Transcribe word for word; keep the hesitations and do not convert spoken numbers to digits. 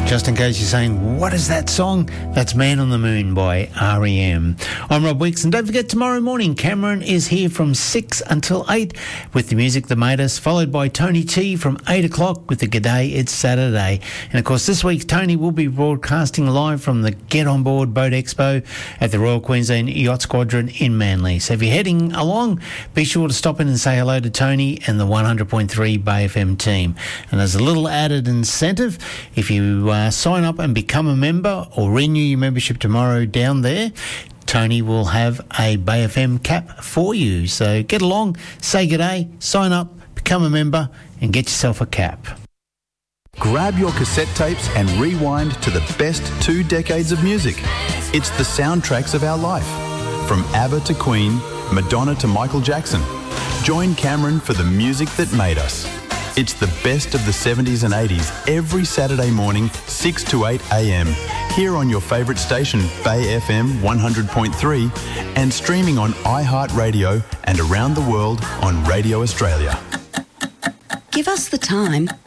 Just in case you're saying, what is that song? That's Man on the Moon by R E M. I'm Rob Weeks, and don't forget, tomorrow morning, Cameron is here from six until eight with the music that made us, followed by Tony T from eight o'clock with the G'day, It's Saturday. And of course, this week, Tony will be broadcasting live from the Get On Board Boat Expo at the Royal Queensland Yacht Squadron in Manly. So if you're heading along, be sure to stop in and say hello to Tony and the one hundred point three Bay F M team. And there's a little added incentive if you uh, sign up and become a member or renew your membership tomorrow down there. Tony will have a Bay F M cap for you. So get along, say g'day, sign up, become a member and get yourself a cap. Grab your cassette tapes and rewind to the best two decades of music. It's the soundtracks of our life. From ABBA to Queen, Madonna to Michael Jackson. Join Cameron for the music that made us. It's the best of the seventies and eighties every Saturday morning, six to eight a.m. here on your favourite station, Bay F M one hundred point three, and streaming on iHeartRadio and around the world on Radio Australia. Give us the time